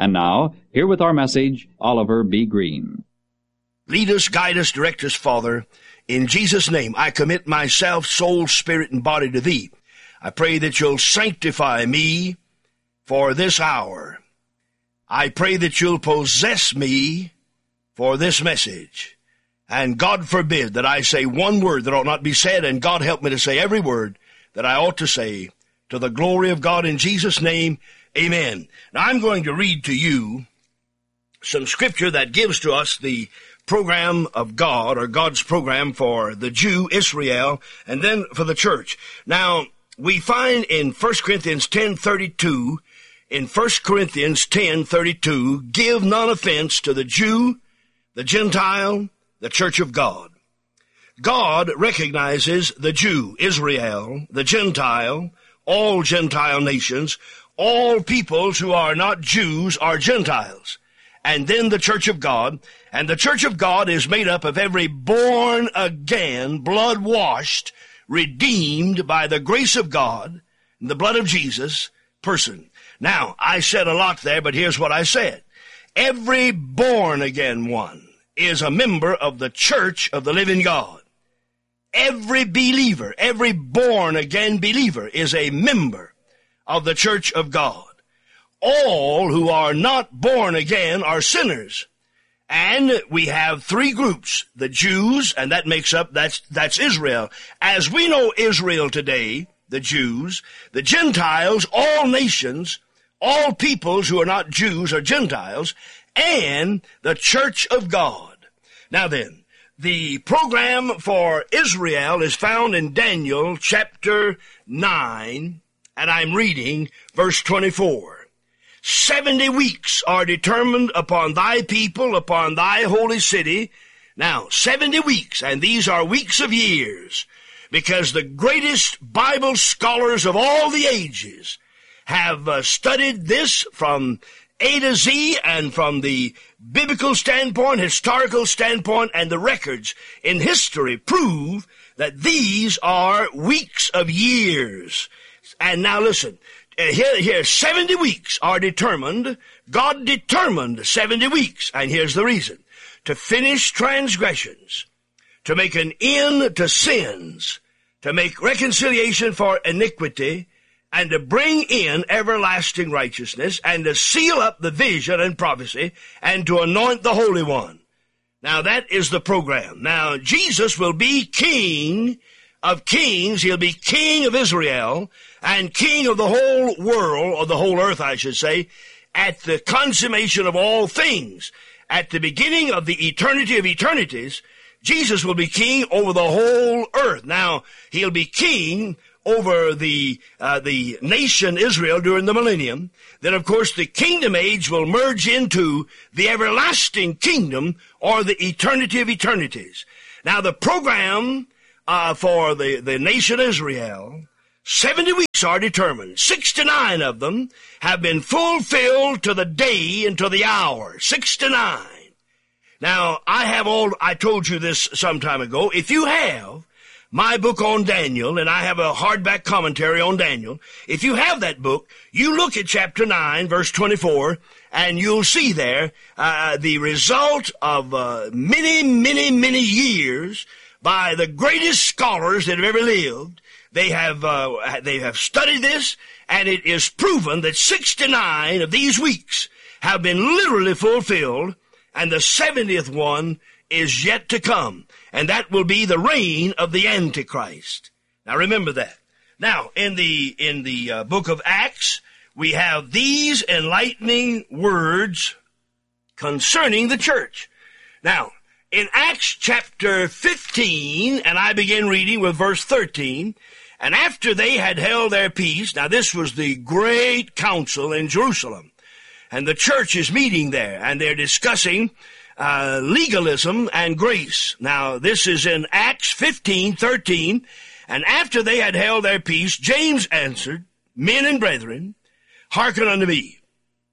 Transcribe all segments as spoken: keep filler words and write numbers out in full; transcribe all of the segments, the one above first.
And now, here with our message, Oliver B. Green. Lead us, guide us, direct us, Father. In Jesus' name, I commit myself, soul, spirit, and body to Thee. I pray that You'll sanctify me for this hour. I pray that You'll possess me for this message. And God forbid that I say one word that ought not be said, and God help me to say every word that I ought to say to the glory of God. In Jesus' name, amen. Now, I'm going to read to you some scripture that gives to us the program of God, or God's program for the Jew, Israel, and then for the church. Now, we find in First Corinthians ten thirty-two, in First Corinthians ten thirty-two, give none offense to the Jew, the Gentile, the church of God. God recognizes the Jew, Israel, the Gentile, all Gentile nations, all peoples who are not Jews are Gentiles. And then the church of God. And the church of God is made up of every born again, blood washed, redeemed by the grace of God, and the blood of Jesus person. Now, I said a lot there, but here's what I said. Every born again one is a member of the church of the living God. Every believer, every born again believer is a member of the church of God. All who are not born again are sinners. And we have three groups, the Jews, and that makes up, that's, that's Israel. As we know Israel today, the Jews, the Gentiles, all nations, all peoples who are not Jews or Gentiles, and the church of God. Now then, the program for Israel is found in Daniel chapter nine, and I'm reading verse twenty-four. Seventy weeks are determined upon thy people, upon thy holy city. Now, seventy weeks, and these are weeks of years, because the greatest Bible scholars of all the ages have uh, studied this from A to Z, and from the biblical standpoint, historical standpoint, and the records in history prove that these are weeks of years. And now listen, uh, here, here, seventy weeks are determined. God determined seventy weeks, and here's the reason. To finish transgressions, to make an end to sins, to make reconciliation for iniquity, and to bring in everlasting righteousness, and to seal up the vision and prophecy, and to anoint the Holy One. Now that is the program. Now Jesus will be King of kings. He'll be King of Israel, and King of the whole world, or the whole earth, I should say, at the consummation of all things. At the beginning of the eternity of eternities, Jesus will be King over the whole earth. Now, He'll be King over the uh, the nation Israel during the millennium. Then, of course, the kingdom age will merge into the everlasting kingdom, or the eternity of eternities. Now, the program uh, for the, the nation Israel, seventy weeks are determined. sixty-nine of them have been fulfilled to the day and to the hour. sixty-nine. Now, I have all, I told you this some time ago. If you have my book on Daniel, and I have a hardback commentary on Daniel. If you have that book, you look at chapter nine, verse twenty-four, and you'll see there uh, the result of uh, many, many, many years by the greatest scholars that have ever lived. They have uh, they have studied this, and it is proven that sixty-nine of these weeks have been literally fulfilled, and the seventieth one is yet to come. And that will be the reign of the Antichrist. Now remember that. Now, in the, in the uh, book of Acts, we have these enlightening words concerning the church. Now, in Acts chapter fifteen, and I begin reading with verse thirteen, and after they had held their peace, now this was the great council in Jerusalem, and the church is meeting there, and they're discussing Uh, legalism and grace. Now, this is in Acts fifteen thirteen. And after they had held their peace, James answered, Men and brethren, hearken unto me.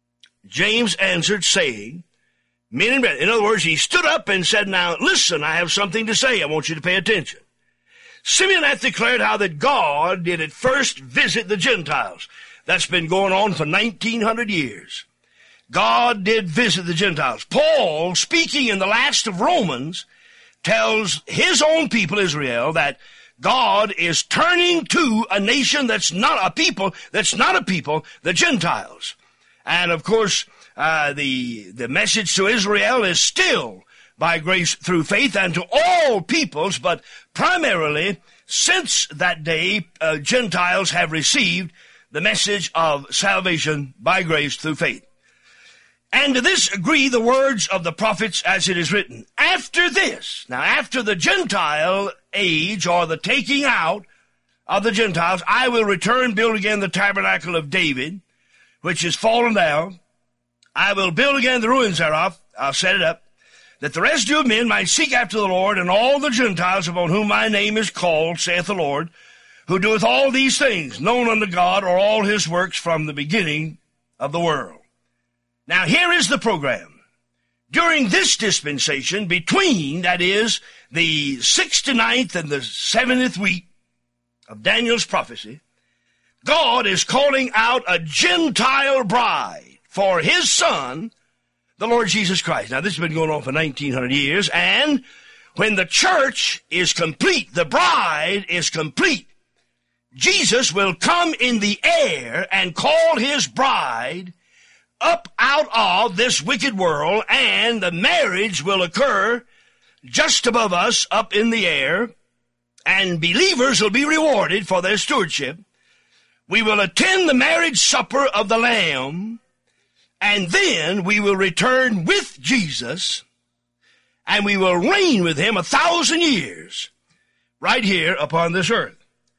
James answered, saying, Men and brethren. In other words, he stood up and said, Now, listen, I have something to say. I want you to pay attention. Simeon hath declared how that God did at first visit the Gentiles. That's been going on for nineteen hundred years. God did visit the Gentiles. Paul, speaking in the last of Romans, tells his own people, Israel, that God is turning to a nation that's not a people, that's not a people, the Gentiles. And of course, uh, the, the message to Israel is still by grace through faith and to all peoples, but primarily since that day, uh, Gentiles have received the message of salvation by grace through faith. And to this agree the words of the prophets as it is written. After this, now after the Gentile age, or the taking out of the Gentiles, I will return, build again the tabernacle of David, which is fallen down. I will build again the ruins thereof. I'll set it up, that the residue of men might seek after the Lord, and all the Gentiles upon whom my name is called, saith the Lord, who doeth all these things, known unto God, are all his works from the beginning of the world. Now here is the program. During this dispensation, between, that is, the sixty-ninth and the seventieth week of Daniel's prophecy, God is calling out a Gentile bride for his son, the Lord Jesus Christ. Now this has been going on for nineteen hundred years, and when the church is complete, the bride is complete, Jesus will come in the air and call his bride up out of this wicked world, and the marriage will occur just above us up in the air, and believers will be rewarded for their stewardship. We will attend the marriage supper of the Lamb, and then we will return with Jesus, and we will reign with him a thousand years right here upon this earth.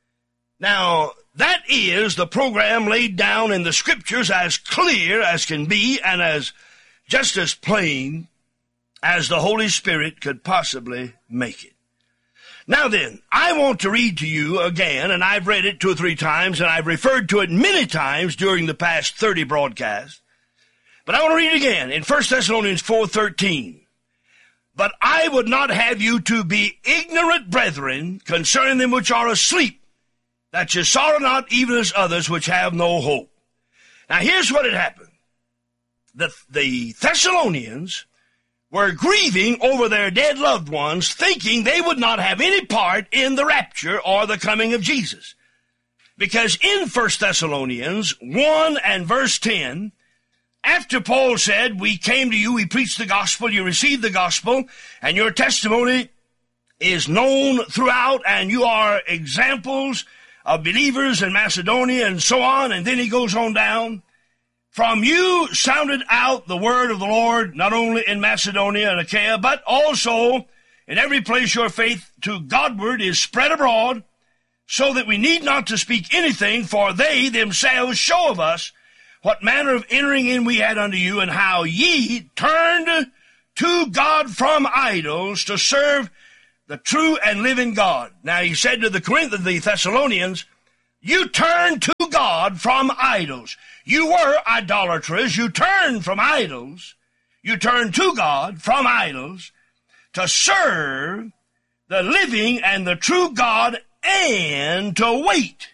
Now, that is the program laid down in the Scriptures, as clear as can be and as just as plain as the Holy Spirit could possibly make it. Now then, I want to read to you again, and I've read it two or three times, and I've referred to it many times during the past thirty broadcasts, but I want to read it again in First Thessalonians four thirteen. But I would not have you to be ignorant, brethren, concerning them which are asleep, that you sorrow not, even as others which have no hope. Now here's what had happened. The, the Thessalonians were grieving over their dead loved ones, thinking they would not have any part in the rapture or the coming of Jesus. Because in First Thessalonians one and verse ten, after Paul said, we came to you, we preached the gospel, you received the gospel, and your testimony is known throughout, and you are examples of believers in Macedonia and so on, and then he goes on down. From you sounded out the word of the Lord, not only in Macedonia and Achaia, but also in every place your faith to Godward is spread abroad, so that we need not to speak anything, for they themselves show of us what manner of entering in we had unto you, and how ye turned to God from idols to serve the true and living God. Now he said to the Corinthians, the Thessalonians, you turned to God from idols. You were idolaters. You turned from idols. You turned to God from idols to serve the living and the true God, and to wait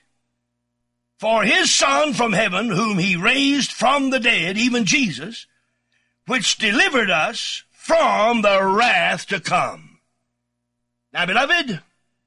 for his Son from heaven, whom he raised from the dead, even Jesus, which delivered us from the wrath to come. Now, beloved,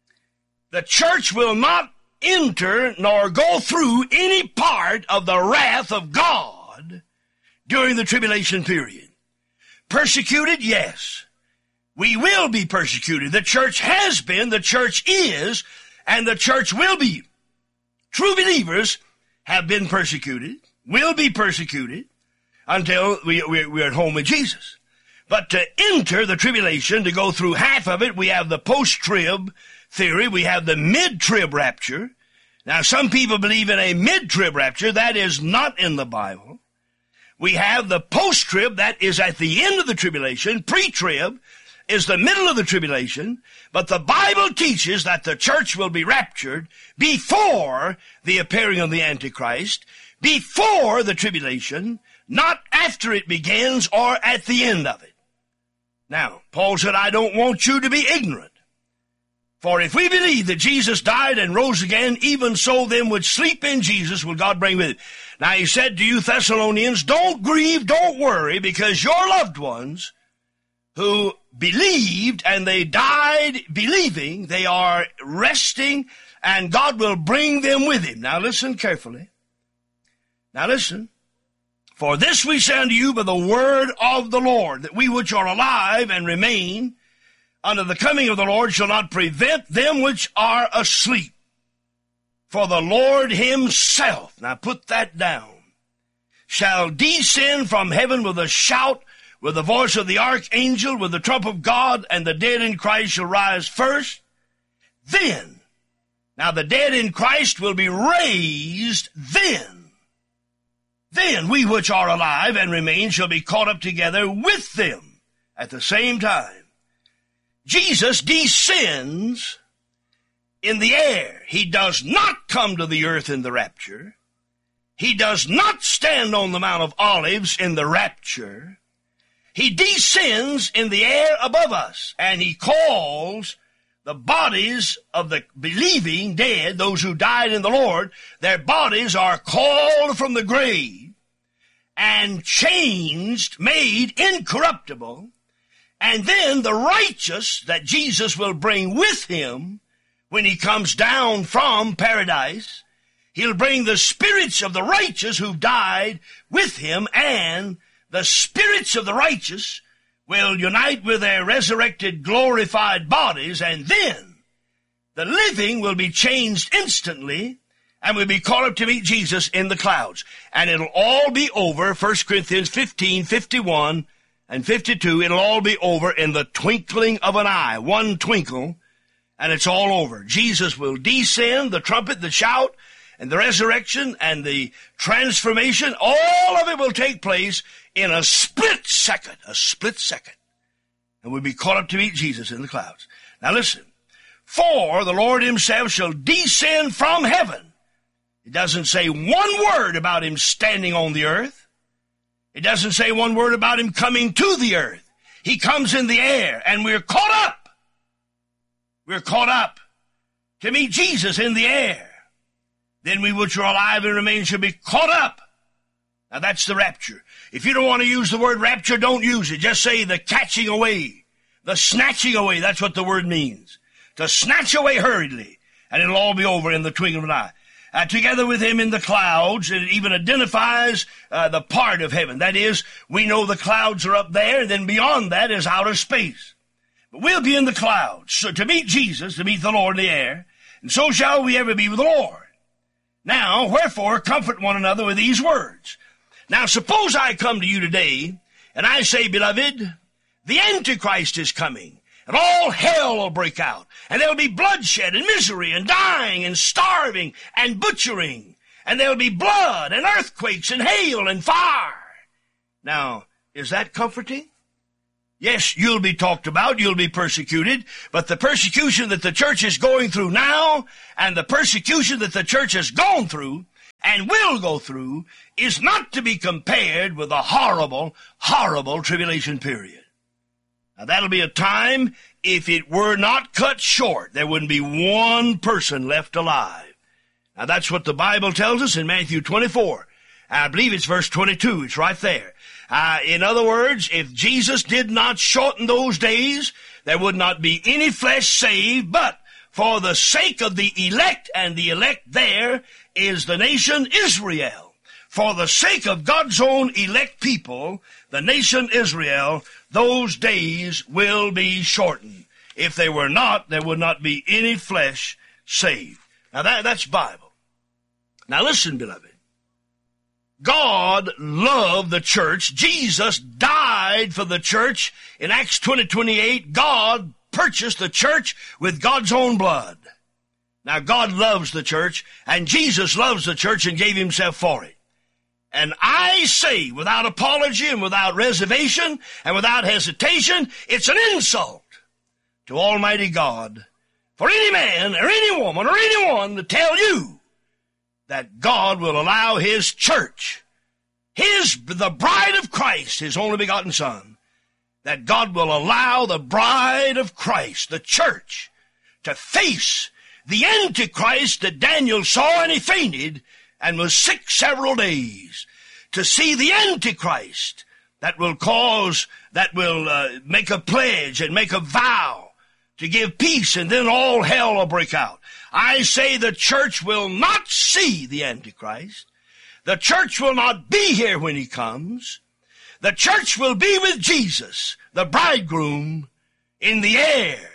the church will not enter nor go through any part of the wrath of God during the tribulation period. Persecuted, yes. We will be persecuted. The church has been, the church is, and the church will be. True believers have been persecuted, will be persecuted, until we, we, we're at home with Jesus. But to enter the tribulation, to go through half of it, we have the post-trib theory. We have the mid-trib rapture. Now, some people believe in a mid-trib rapture. That is not in the Bible. We have the post-trib. That is at the end of the tribulation. Pre-trib is the middle of the tribulation. But the Bible teaches that the church will be raptured before the appearing of the Antichrist, before the tribulation, not after it begins or at the end of it. Now, Paul said, I don't want you to be ignorant. For if we believe that Jesus died and rose again, even so them which sleep in Jesus will God bring with him. Now he said to you Thessalonians, don't grieve, don't worry, because your loved ones who believed and they died believing, they are resting, and God will bring them with him. Now listen carefully. Now listen. For this we say unto you by the word of the Lord, that we which are alive and remain unto the coming of the Lord shall not prevent them which are asleep. For the Lord himself, now put that down, shall descend from heaven with a shout, with the voice of the archangel, with the trump of God, and the dead in Christ shall rise first. Then, now the dead in Christ will be raised then. Then we which are alive and remain shall be caught up together with them at the same time. Jesus descends in the air. He does not come to the earth in the rapture. He does not stand on the Mount of Olives in the rapture. He descends in the air above us, and he calls the bodies of the believing dead, those who died in the Lord. Their bodies are called from the grave and changed, made incorruptible. And then the righteous that Jesus will bring with him when he comes down from paradise, he'll bring the spirits of the righteous who've died with him, and the spirits of the righteous will unite with their resurrected, glorified bodies, and then the living will be changed instantly and will be caught up to meet Jesus in the clouds. And it'll all be over, First Corinthians fifteen, fifty-one, and fifty-two, it'll all be over in the twinkling of an eye. One twinkle, and it's all over. Jesus will descend, the trumpet, the shout, and the resurrection, and the transformation. All of it will take place in a split second, a split second. And we'll be caught up to meet Jesus in the clouds. Now listen. For the Lord himself shall descend from heaven. It doesn't say one word about him standing on the earth. It doesn't say one word about him coming to the earth. He comes in the air, and we're caught up. We're caught up to meet Jesus in the air. Then we which are alive and remain shall be caught up. Now that's the rapture. If you don't want to use the word rapture, don't use it. Just say the catching away, the snatching away. That's what the word means. To snatch away hurriedly, and it'll all be over in the twinkling of an eye. Uh, together with him in the clouds, it even identifies uh, the part of heaven. That is, we know the clouds are up there, and then beyond that is outer space. But we'll be in the clouds, so to meet Jesus, to meet the Lord in the air, and so shall we ever be with the Lord. Now, wherefore, comfort one another with these words. Now, suppose I come to you today, and I say, beloved, the Antichrist is coming. And all hell will break out. And there'll be bloodshed and misery and dying and starving and butchering. And there'll be blood and earthquakes and hail and fire. Now, is that comforting? Yes, you'll be talked about, you'll be persecuted, but the persecution that the church is going through now and the persecution that the church has gone through and will go through is not to be compared with the horrible, horrible tribulation period. Now, that'll be a time, if it were not cut short, there wouldn't be one person left alive. Now, that's what the Bible tells us in Matthew twenty-four. I believe it's verse twenty-two. It's right there. Uh, in other words, if Jesus did not shorten those days, there would not be any flesh saved, but for the sake of the elect, and the elect there is the nation Israel. For the sake of God's own elect people, the nation Israel, those days will be shortened. If they were not, there would not be any flesh saved. Now that, that's Bible. Now listen, beloved. God loved the church. Jesus died for the church. In Acts twenty, twenty-eight, God purchased the church with God's own blood. Now God loves the church, and Jesus loves the church and gave himself for it. And I say, without apology and without reservation and without hesitation, it's an insult to Almighty God for any man or any woman or anyone to tell you that God will allow his church, his, the bride of Christ, his only begotten Son, that God will allow the bride of Christ, the church, to face the Antichrist that Daniel saw, and he fainted and was sick several days. To see the Antichrist that will cause, that will uh, make a pledge and make a vow to give peace, and then all hell will break out. I say the church will not see the Antichrist. The church will not be here when he comes. The church will be with Jesus, the bridegroom, in the air.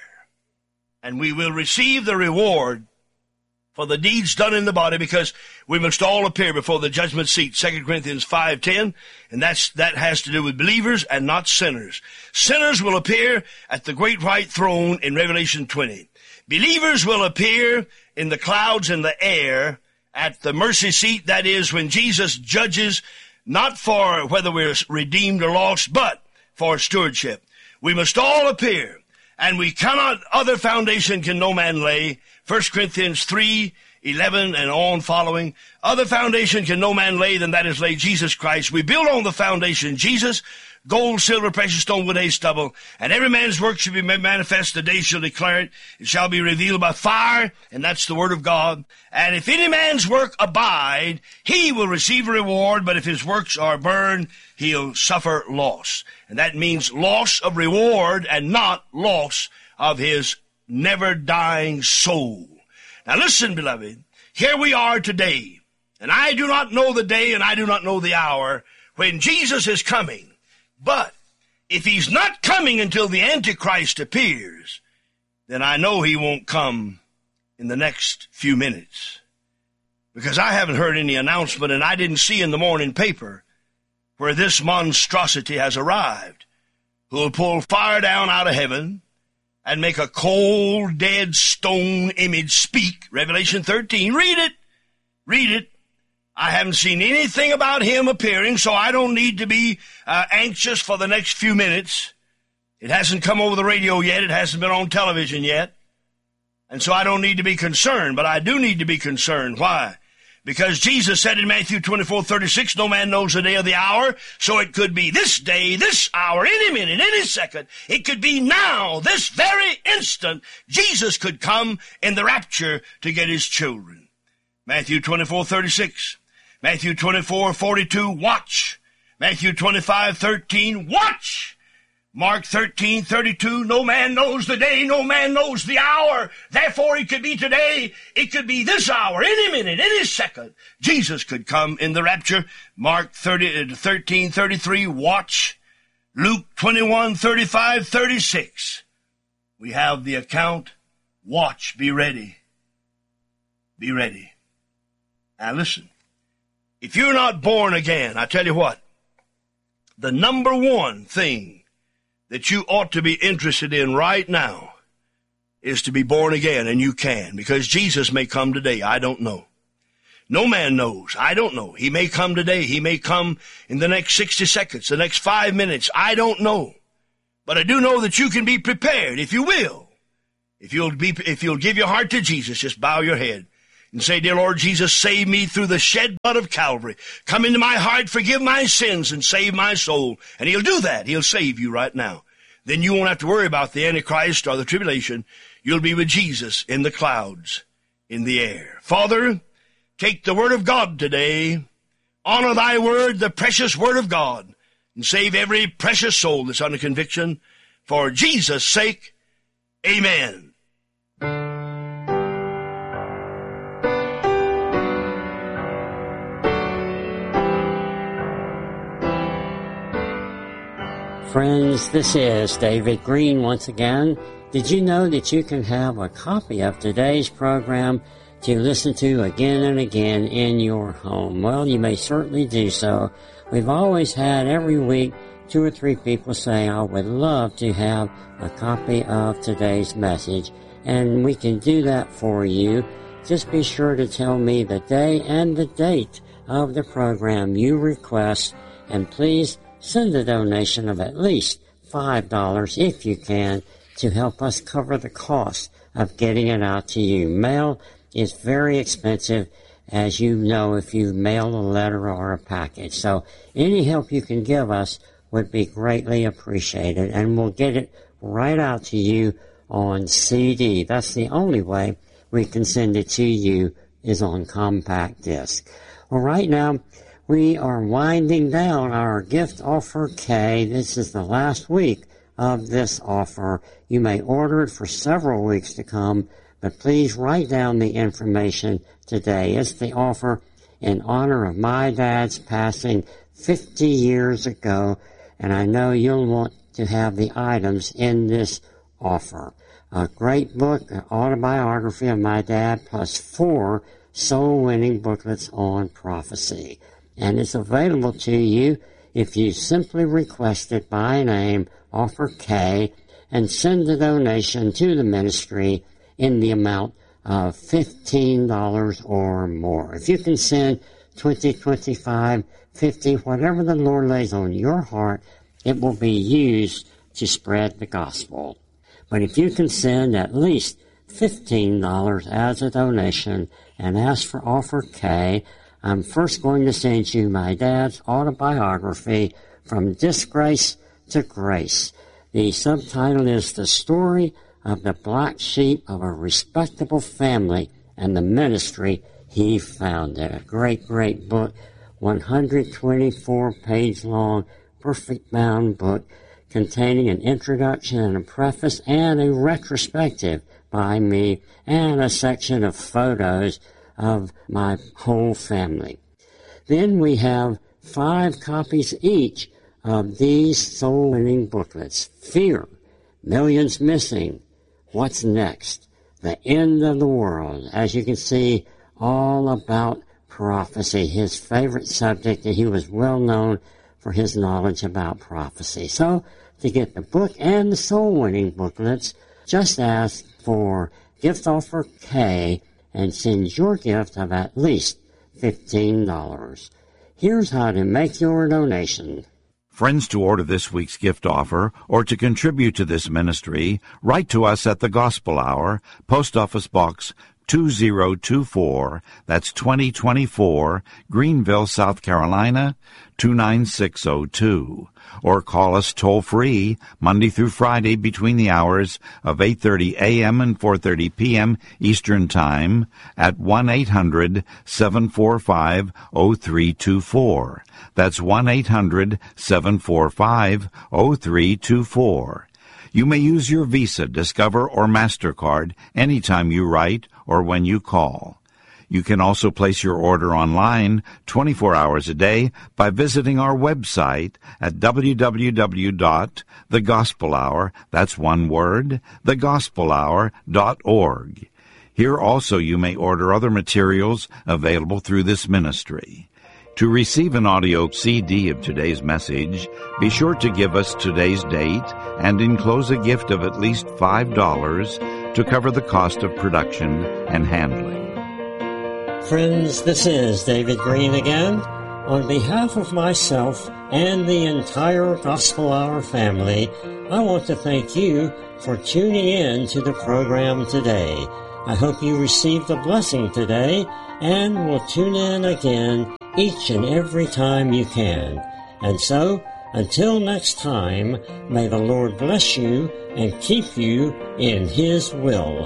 And we will receive the reward for the deeds done in the body, because we must all appear before the judgment seat, Second Corinthians five ten, and that's, that has to do with believers and not sinners. Sinners will appear at the great white throne in Revelation twenty. Believers will appear in the clouds in the air at the mercy seat, that is, when Jesus judges not for whether we're redeemed or lost, but for stewardship. We must all appear, and we cannot, other foundation can no man lay, First Corinthians three eleven and on following. Other foundation can no man lay than that is laid, Jesus Christ. We build on the foundation, Jesus, gold, silver, precious stone, wood, hay, stubble, and every man's work shall be manifest. The day shall declare it. It shall be revealed by fire, and that's the word of God. And if any man's work abide, he will receive a reward, but if his works are burned, he'll suffer loss. And that means loss of reward and not loss of his never-dying soul. Now listen, beloved, here we are today, and I do not know the day and I do not know the hour when Jesus is coming. But if he's not coming until the Antichrist appears, then I know he won't come in the next few minutes. Because I haven't heard any announcement, and I didn't see in the morning paper where this monstrosity has arrived, who will pull fire down out of heaven and make a cold, dead stone image speak. Revelation thirteen. Read it. Read it. I haven't seen anything about him appearing, so I don't need to be uh, anxious for the next few minutes. It hasn't come over the radio yet. It hasn't been on television yet. And so I don't need to be concerned, but I do need to be concerned. Why? Because Jesus said in Matthew twenty-four thirty-six, no man knows the day or the hour, so it could be this day, this hour, any minute, any second. It could be now, this very instant, Jesus could come in the rapture to get his children. Matthew twenty-four thirty-six. Matthew twenty-four forty-two, watch. Matthew twenty-five thirteen, watch. Mark thirteen thirty-two, no man knows the day, no man knows the hour. Therefore it could be today, it could be this hour, any minute, any second. Jesus could come in the rapture. Mark thirteen thirty-three, watch. Luke twenty-one thirty-five thirty-six. We have the account, watch, be ready. Be ready. Now listen, if you're not born again, I tell you what, the number one thing that you ought to be interested in right now is to be born again, and you can, because Jesus may come today. I don't know. No man knows. I don't know. He may come today. He may come in the next sixty seconds, the next five minutes. I don't know. But I do know that you can be prepared, if you will. If you'll be, if you'll give your heart to Jesus, just bow your head and say, dear Lord Jesus, save me through the shed blood of Calvary. Come into my heart, forgive my sins, and save my soul. And he'll do that. He'll save you right now. Then you won't have to worry about the Antichrist or the tribulation. You'll be with Jesus in the clouds, in the air. Father, take the word of God today. Honor thy word, the precious word of God, and save every precious soul that's under conviction. For Jesus' sake, amen. Friends, this is David Green once again. Did you know that you can have a copy of today's program to listen to again and again in your home? Well, you may certainly do so. We've always had every week two or three people say, I would love to have a copy of today's message, and we can do that for you. Just be sure to tell me the day and the date of the program you request, and please send a donation of at least five dollars if you can to help us cover the cost of getting it out to you. Mail is very expensive, as you know, if you mail a letter or a package. So any help you can give us would be greatly appreciated, and we'll get it right out to you on C D. That's the only way we can send it to you, is on compact disc. Well, right now, we are winding down our gift offer K. This is the last week of this offer. You may order it for several weeks to come, but please write down the information today. It's the offer in honor of my dad's passing fifty years ago, and I know you'll want to have the items in this offer. A great book, an autobiography of my dad, plus four soul-winning booklets on prophecy. And it's available to you if you simply request it by name, offer K, and send a donation to the ministry in the amount of fifteen dollars or more. If you can send twenty, twenty-five, fifty, whatever the Lord lays on your heart, it will be used to spread the gospel. But if you can send at least fifteen dollars as a donation and ask for offer K, I'm first going to send you my dad's autobiography, From Disgrace to Grace. The subtitle is The Story of the Black Sheep of a Respectable Family and the Ministry He Founded. A great, great book, one hundred twenty-four page long, perfect bound book containing an introduction and a preface and a retrospective by me and a section of photos of my whole family. Then we have five copies each of these soul-winning booklets. Fear, Millions Missing, What's Next, The End of the World. As you can see, all about prophecy, his favorite subject, and he was well known for his knowledge about prophecy. So, to get the book and the soul-winning booklets, just ask for gift offer K and send your gift of at least fifteen dollars. Here's how to make your donation. Friends, to order this week's gift offer or to contribute to this ministry, write to us at the Gospel Hour, Post Office Box two zero two four, that's twenty twenty-four, Greenville, South Carolina, two nine six zero two. Or call us toll-free Monday through Friday between the hours of eight thirty a.m. and four thirty p.m. Eastern Time at one eight hundred seven four five zero three two four. That's one eight hundred seven four five zero three two four. You may use your Visa, Discover, or MasterCard anytime you write or when you call. You can also place your order online twenty-four hours a day by visiting our website at w w w dot the gospel hour, that's one word, the gospel hour dot org. Here also you may order other materials available through this ministry. To receive an audio C D of today's message, be sure to give us today's date and enclose a gift of at least five dollars to cover the cost of production and handling. Friends, this is David Green again. On behalf of myself and the entire Gospel Hour family, I want to thank you for tuning in to the program today. I hope you received a blessing today and will tune in again each and every time you can. And so, until next time, may the Lord bless you and keep you in His will.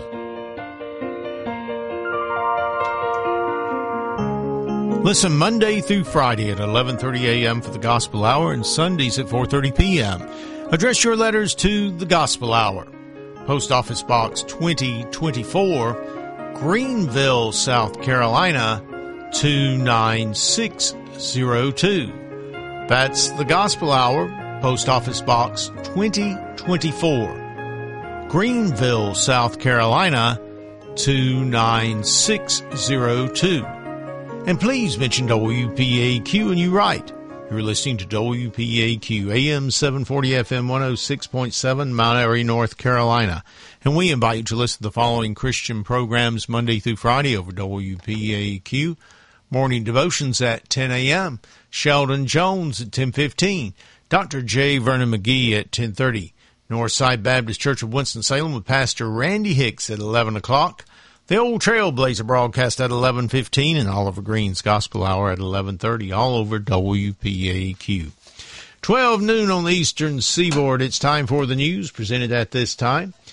Listen Monday through Friday at eleven thirty a.m. for the Gospel Hour and Sundays at four thirty p.m. Address your letters to the Gospel Hour, Post Office Box twenty twenty-four, Greenville, South Carolina, two nine six zero two. That's the Gospel Hour, Post Office Box twenty twenty-four, Greenville, South Carolina, two nine six zero two. And please mention W P A Q when you write. You're listening to W P A Q, A M seven forty, F M one oh six point seven, Mount Airy, North Carolina. And we invite you to listen to the following Christian programs Monday through Friday over W P A Q. Morning devotions at ten a.m., Sheldon Jones at ten fifteen, Doctor J. Vernon McGee at ten thirty, Northside Baptist Church of Winston-Salem with Pastor Randy Hicks at eleven o'clock, the Old Trailblazer broadcast at eleven fifteen, and Oliver Green's Gospel Hour at eleven thirty, all over W P A Q. twelve noon on the Eastern Seaboard, it's time for the news presented at this time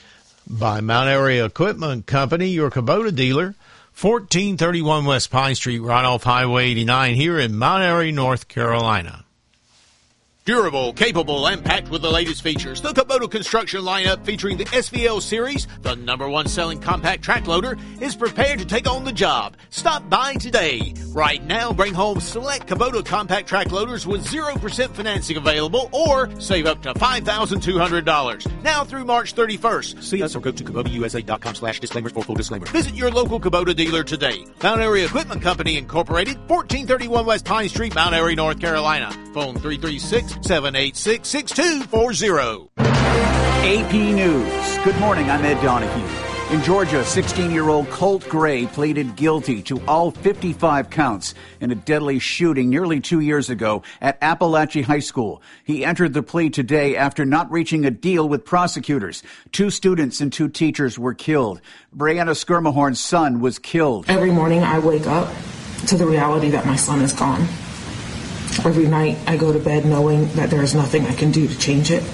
by Mount Airy Equipment Company, your Kubota dealer, fourteen thirty-one West Pine Street, right off Highway eighty-nine here in Mount Airy, North Carolina. Durable, capable, and packed with the latest features. The Kubota construction lineup featuring the S V L series, the number one selling compact track loader, is prepared to take on the job. Stop by today. Right now, bring home select Kubota compact track loaders with zero percent financing available or save up to five thousand two hundred dollars. Now through March thirty-first. See us or go to Kubota U S A dot com slash disclaimers for full disclaimer. Visit your local Kubota dealer today. Mount Airy Equipment Company Incorporated, fourteen thirty-one West Pine Street, Mount Airy, North Carolina. Phone three three six, seven eight six, six two four zero. A P News. Good morning, I'm Ed Donahue. In Georgia, sixteen-year-old Colt Gray pleaded guilty to all fifty-five counts in a deadly shooting nearly two years ago at Appalachia High School. He entered the plea today after not reaching a deal with prosecutors. Two students and two teachers were killed. Brianna Skirmahorn's son was killed. Every morning I wake up to the reality that my son is gone. Every night I go to bed knowing that there is nothing I can do to change it.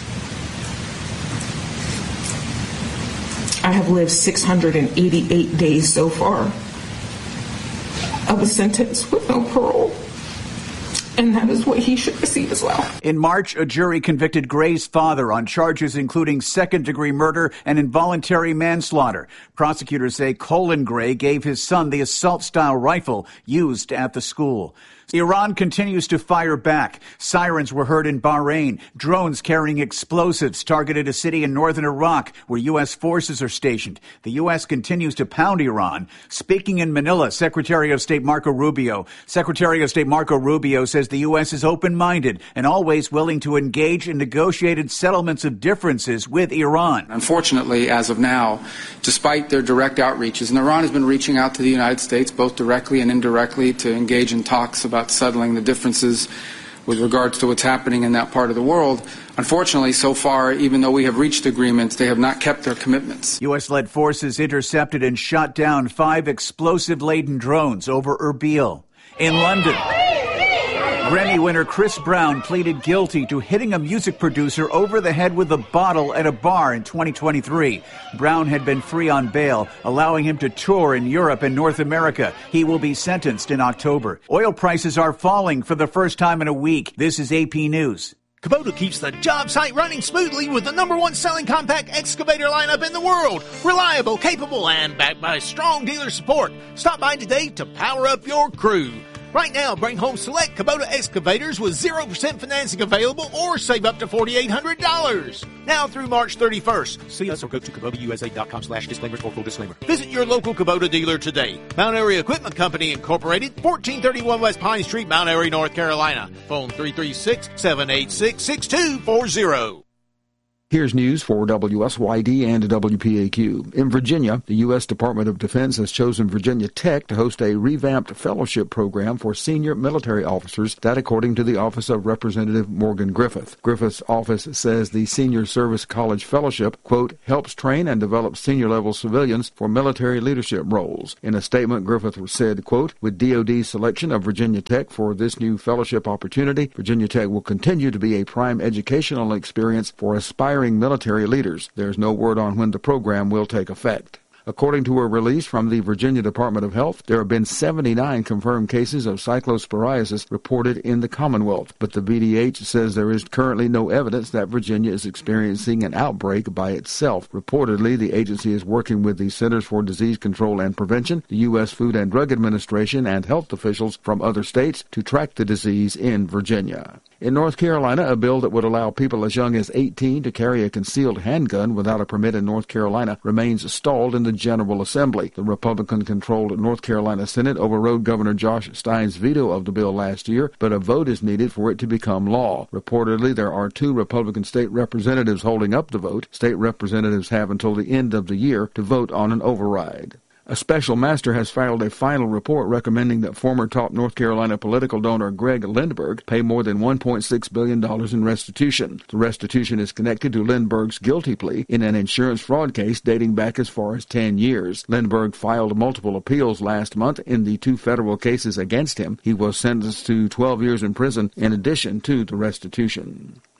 I have lived six hundred eighty-eight days so far of a sentence with no parole. And that is what he should receive as well. In March, a jury convicted Gray's father on charges including second-degree murder and involuntary manslaughter. Prosecutors say Colin Gray gave his son the assault-style rifle used at the school. Iran continues to fire back. Sirens were heard in Bahrain. Drones carrying explosives targeted a city in northern Iraq where U S forces are stationed. The U S continues to pound Iran. Speaking in Manila, Secretary of State Marco Rubio. Secretary of State Marco Rubio says the U S is open-minded and always willing to engage in negotiated settlements of differences with Iran. Unfortunately, as of now, despite their direct outreaches, and Iran has been reaching out to the United States both directly and indirectly to engage in talks about about settling the differences with regards to what's happening in that part of the world. Unfortunately, so far, even though we have reached agreements, they have not kept their commitments. U S-led forces intercepted and shot down five explosive-laden drones over Erbil. In London, Grammy winner Chris Brown pleaded guilty to hitting a music producer over the head with a bottle at a bar in twenty twenty-three. Brown had been free on bail, allowing him to tour in Europe and North America. He will be sentenced in October. Oil prices are falling for the first time in a week. This is A P News. Kubota keeps the job site running smoothly with the number one selling compact excavator lineup in the world. Reliable, capable, and backed by strong dealer support. Stop by today to power up your crew. Right now, bring home select Kubota excavators with zero percent financing available or save up to four thousand eight hundred dollars. Now through March thirty-first. See us or go to Kubota U S A dot com slash disclaimers for full disclaimer. Visit your local Kubota dealer today. Mount Airy Equipment Company Incorporated, fourteen thirty-one West Pine Street, Mount Airy, North Carolina. Phone three three six, seven eight six, six two four zero. Here's news for W S Y D and W P A Q. In Virginia, the U S Department of Defense has chosen Virginia Tech to host a revamped fellowship program for senior military officers, that according to the Office of Representative Morgan Griffith. Griffith's office says the Senior Service College Fellowship, quote, helps train and develop senior-level civilians for military leadership roles. In a statement, Griffith said, quote, with D O D's selection of Virginia Tech for this new fellowship opportunity, Virginia Tech will continue to be a prime educational experience for aspiring military leaders. There's no word on when the program will take effect. According to a release from the Virginia Department of Health, there have been seventy-nine confirmed cases of cyclosporiasis reported in the Commonwealth, but the V D H says there is currently no evidence that Virginia is experiencing an outbreak by itself. Reportedly, the agency is working with the Centers for Disease Control and Prevention, the U S Food and Drug Administration, and health officials from other states to track the disease in Virginia. In North Carolina, a bill that would allow people as young as eighteen to carry a concealed handgun without a permit in North Carolina remains stalled in the General Assembly. The Republican-controlled North Carolina Senate overrode Governor Josh Stein's veto of the bill last year, but a vote is needed for it to become law. Reportedly, there are two Republican state representatives holding up the vote. State representatives have until the end of the year to vote on an override. A special master has filed a final report recommending that former top North Carolina political donor Greg Lindbergh pay more than one point six billion dollars in restitution. The restitution is connected to Lindbergh's guilty plea in an insurance fraud case dating back as far as ten years. Lindbergh filed multiple appeals last month in the two federal cases against him. He was sentenced to twelve years in prison in addition to the restitution.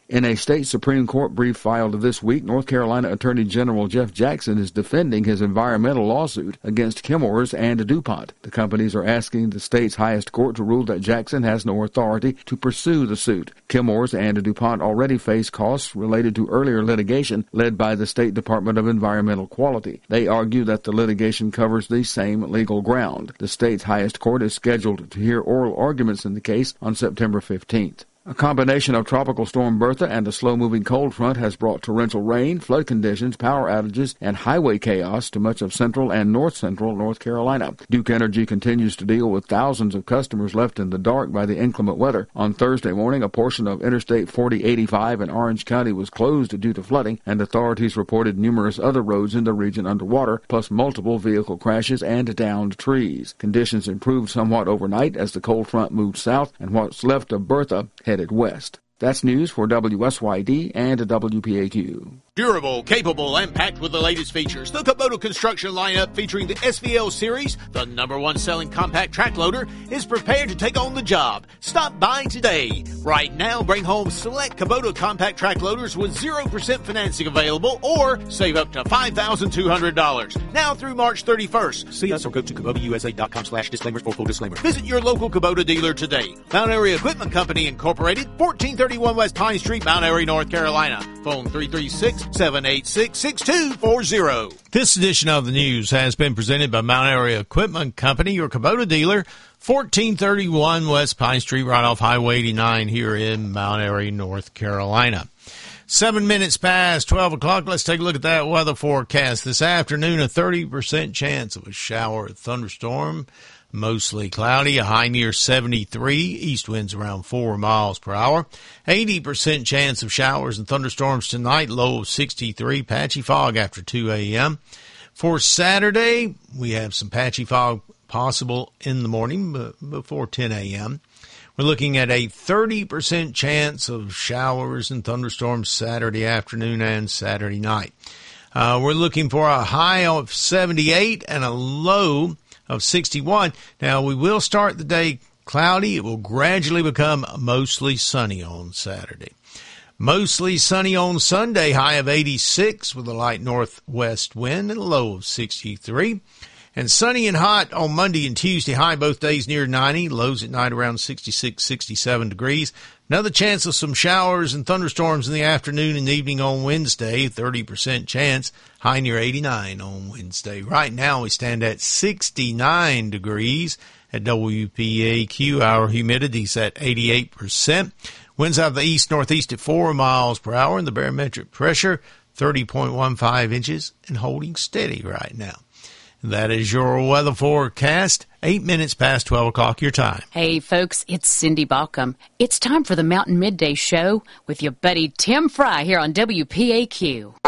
In a state Supreme Court brief filed this week, North Carolina Attorney General Jeff Jackson is defending his environmental lawsuit against Chemours and DuPont. The companies are asking the state's highest court to rule that Jackson has no authority to pursue the suit. Chemours and DuPont already face costs related to earlier litigation led by the State Department of Environmental Quality. They argue that the litigation covers the same legal ground. The state's highest court is scheduled to hear oral arguments in the case on September fifteenth. A combination of Tropical Storm Bertha and a slow-moving cold front has brought torrential rain, flood conditions, power outages, and highway chaos to much of central and north-central North Carolina. Duke Energy continues to deal with thousands of customers left in the dark by the inclement weather. On Thursday morning, a portion of Interstate forty eighty-five in Orange County was closed due to flooding, and authorities reported numerous other roads in the region underwater, plus multiple vehicle crashes and downed trees. Conditions improved somewhat overnight as the cold front moved south, and what's left of Bertha headed west. That's news for W S Y D and W P A Q. Durable, capable, and packed with the latest features. The Kubota construction lineup featuring the S V L series, the number one selling compact track loader, is prepared to take on the job. Stop by today. Right now, bring home select Kubota compact track loaders with zero percent financing available or save up to five thousand two hundred dollars. Now through March thirty-first. See us or go to Kubota U S A dot com slash disclaimers for full disclaimer. Visit your local Kubota dealer today. Mount Airy Equipment Company Incorporated, fourteen thirty-one West Pine Street, Mount Airy, North Carolina. Phone three three six, seven eight six, six two four zero. This edition of the news has been presented by Mount Airy Equipment Company, your Kubota dealer, fourteen thirty-one West Pine Street, right off Highway eighty-nine here in Mount Airy, North Carolina. Seven minutes past twelve o'clock. Let's take a look at that weather forecast. This afternoon, a thirty percent chance of a shower or thunderstorm. Mostly cloudy, a high near seventy-three, east winds around four miles per hour. eighty percent chance of showers and thunderstorms tonight, low of sixty-three, patchy fog after two a.m. For Saturday, we have some patchy fog possible in the morning before ten a.m. We're looking at a thirty percent chance of showers and thunderstorms Saturday afternoon and Saturday night. Uh, we're looking for a high of seventy-eight and a low of sixty-one. Now, we will start the day cloudy. It will gradually become mostly sunny on Saturday. Mostly sunny on Sunday, high of eighty-six with a light northwest wind and a low of sixty-three. And sunny and hot on Monday and Tuesday, high both days near ninety, lows at night around sixty-six, sixty-seven degrees. Another chance of some showers and thunderstorms in the afternoon and evening on Wednesday, thirty percent chance, high near eighty-nine on Wednesday. Right now we stand at sixty-nine degrees at W P A Q. Our humidity's at eighty-eight percent. Winds out of the east-northeast at four miles per hour, and the barometric pressure thirty point one five inches and holding steady right now. That is your weather forecast, eight minutes past twelve o'clock your time. Hey, folks, it's Cindy Balcom. It's time for the Mountain Midday Show with your buddy Tim Fry here on W P A Q.